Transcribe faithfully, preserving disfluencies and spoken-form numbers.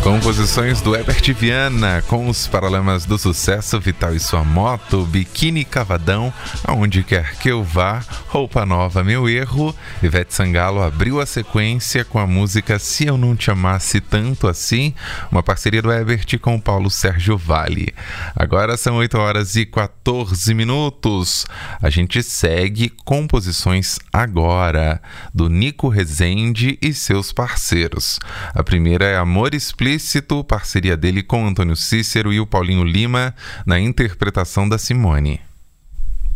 Composições do Herbert Viana com os Paralamas do Sucesso, Vital e Sua Moto, Biquíni Cavadão, Aonde Quer Que Eu Vá, Roupa Nova, Meu Erro. Ivete Sangalo abriu a sequência com a música Se Eu Não Te Amasse Tanto Assim, uma parceria do Herbert com o Paulo Sérgio Vale. Agora são oito horas e quatorze minutos. A gente segue Composições Agora, do Nico Rezende e seus parceiros. A primeira é Amor Explícito, parceria dele com Antônio Cícero e o Paulinho Lima, na interpretação da Simone.